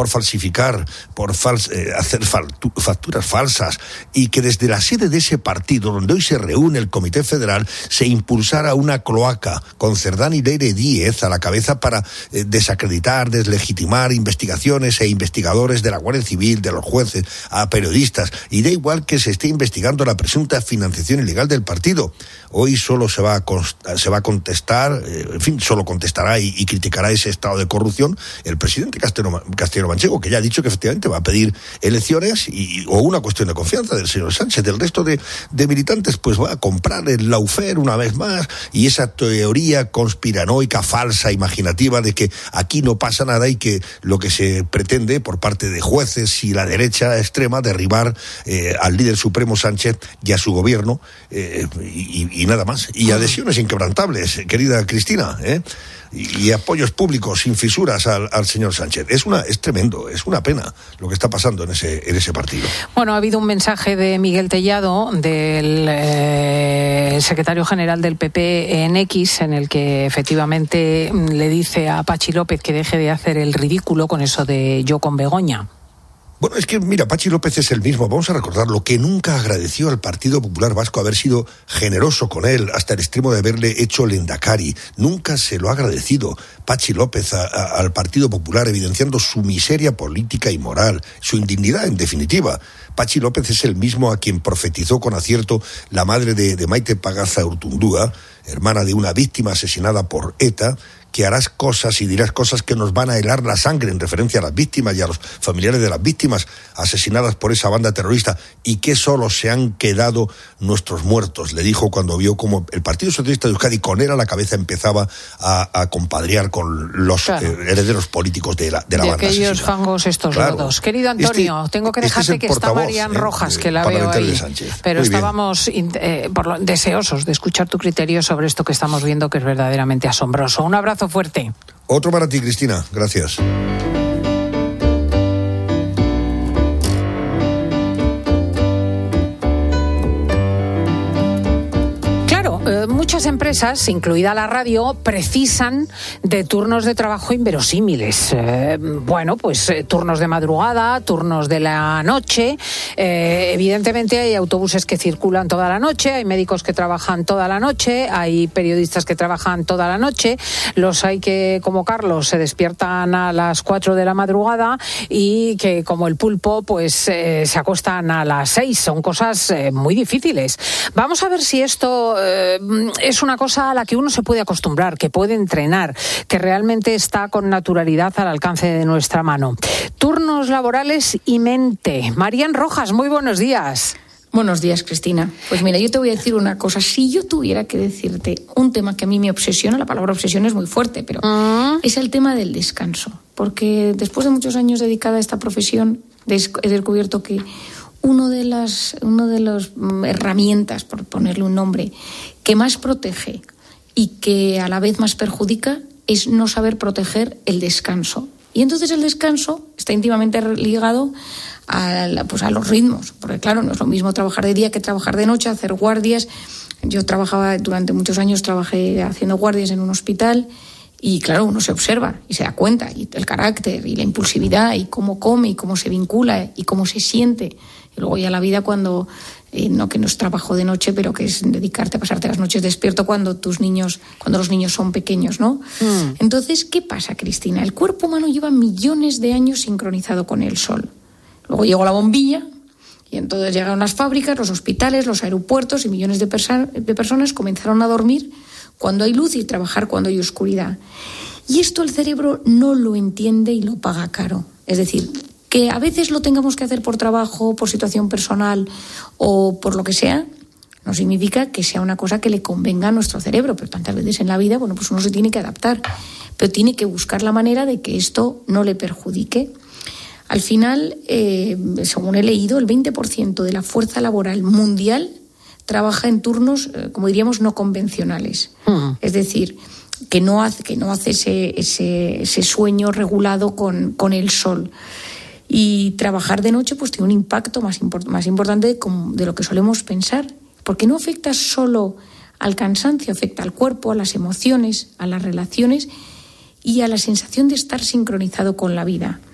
por falsificar, por hacer facturas falsas, y que desde la sede de ese partido, donde hoy se reúne el Comité Federal, se impulsara una cloaca con Cerdán y Leire Díez a la cabeza para desacreditar, deslegitimar investigaciones e investigadores de la Guardia Civil, de los jueces, a periodistas, y da igual que se esté investigando la presunta financiación ilegal del partido. Hoy solo se va a contestar, solo contestará y criticará ese estado de corrupción el presidente Castellano Manchego, que ya ha dicho que efectivamente va a pedir elecciones o una cuestión de confianza del señor Sánchez. El resto de militantes pues va a comprar el lawfare una vez más, y esa teoría conspiranoica, falsa, imaginativa de que aquí no pasa nada y que lo que se pretende por parte de jueces y la derecha extrema derribar al líder supremo Sánchez y a su gobierno, y nada más. Y adhesiones inquebrantables, querida Cristina, y apoyos públicos sin fisuras al señor Sánchez. Es tremendo, es una pena lo que está pasando en ese partido. Bueno, ha habido un mensaje de Miguel Tellado, del secretario general del PP en X, en el que efectivamente le dice a Patxi López que deje de hacer el ridículo con eso de yo con Begoña. Bueno, es que, mira, Patxi López es el mismo, vamos a recordarlo, que nunca agradeció al Partido Popular Vasco haber sido generoso con él, hasta el extremo de haberle hecho lehendakari. Nunca se lo ha agradecido Patxi López al Partido Popular, evidenciando su miseria política y moral, su indignidad en definitiva. Patxi López es el mismo a quien profetizó con acierto la madre de Maite Pagaza Urtundúa, hermana de una víctima asesinada por ETA, que harás cosas y dirás cosas que nos van a helar la sangre, en referencia a las víctimas y a los familiares de las víctimas asesinadas por esa banda terrorista, y que solo se han quedado nuestros muertos, le dijo cuando vio cómo el Partido Socialista de Euskadi, con él a la cabeza, empezaba a compadrear con los herederos políticos de la banda aquellos asesinada. Fangos estos lodos. Querido Antonio, tengo que dejarte que está Marian Rojas, que la veo ahí, pero estábamos deseosos de escuchar tu criterio sobre esto que estamos viendo, que es verdaderamente asombroso. Un abrazo fuerte. Otro para ti, Cristina. Gracias. Muchas empresas, incluida la radio, precisan de turnos de trabajo inverosímiles. Turnos de madrugada, turnos de la noche. Evidentemente hay autobuses que circulan toda la noche, hay médicos que trabajan toda la noche, hay periodistas que trabajan toda la noche, los hay que, como Carlos, se despiertan a las 4 de la madrugada y que, como el pulpo, se acuestan a las 6. Son cosas muy difíciles. Vamos a ver si esto es una cosa a la que uno se puede acostumbrar, que puede entrenar, que realmente está con naturalidad al alcance de nuestra mano. Turnos laborales y mente. Marian Rojas, muy buenos días. Buenos días, Cristina. Pues mira, yo te voy a decir una cosa. Si yo tuviera que decirte un tema que a mí me obsesiona, la palabra obsesión es muy fuerte, pero es el tema del descanso. Porque después de muchos años dedicada a esta profesión, he descubierto que una de las herramientas, por ponerle un nombre, que más protege y que a la vez más perjudica es no saber proteger el descanso. Y entonces el descanso está íntimamente ligado a los ritmos, porque claro, no es lo mismo trabajar de día que trabajar de noche, hacer guardias. Yo durante muchos años trabajé haciendo guardias en un hospital, y claro, uno se observa y se da cuenta, y el carácter y la impulsividad y cómo come y cómo se vincula y cómo se siente. Y luego ya la vida cuando, no que no es trabajo de noche, pero que es dedicarte a pasarte las noches despierto cuando los niños son pequeños, ¿no? Entonces, ¿qué pasa, Cristina? El cuerpo humano lleva millones de años sincronizado con el sol. Luego llegó la bombilla y entonces llegaron las fábricas, los hospitales, los aeropuertos, y millones de personas comenzaron a dormir cuando hay luz y trabajar cuando hay oscuridad. Y esto el cerebro no lo entiende y lo paga caro. Es decir, que a veces lo tengamos que hacer por trabajo, por situación personal o por lo que sea, no significa que sea una cosa que le convenga a nuestro cerebro, pero tantas veces en la vida, uno se tiene que adaptar, pero tiene que buscar la manera de que esto no le perjudique. Al final, según he leído, el 20% de la fuerza laboral mundial trabaja en turnos, como diríamos, no convencionales. Es decir, que no hace ese sueño regulado con el sol. Y trabajar de noche tiene un impacto más importante de lo que solemos pensar, porque no afecta solo al cansancio, afecta al cuerpo, a las emociones, a las relaciones y a la sensación de estar sincronizado con la vida.